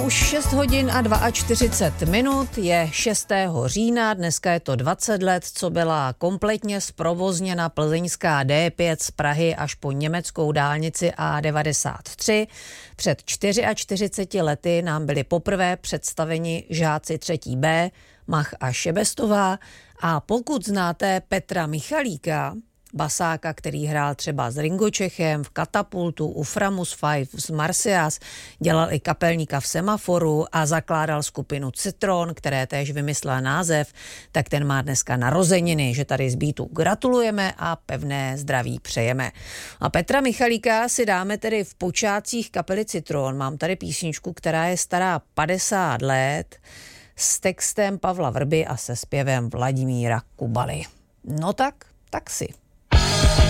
Už 6 hodin a 42 minut, je 6. října, dneska je to 20 let, co byla kompletně zprovozněna plzeňská D5 z Prahy až po německou dálnici A93. Před 44 lety nám byli poprvé představeni žáci 3. B, Mach a Šebestová, a pokud znáte Petra Michalíka, basáka, který hrál třeba s Ringo Čechem v Katapultu, u Framus 5, z Marsyas, dělal i kapelníka v Semaforu a zakládal skupinu Citron, které též vymyslel název, tak ten má dneska narozeniny, že tady z Beatu gratulujeme a pevné zdraví přejeme. A Petra Michalíka si dáme tedy v počátcích kapely Citron. Mám tady písničku, která je stará 50 let, s textem Pavla Vrby a se zpěvem Vladimíra Kubaly. No tak si.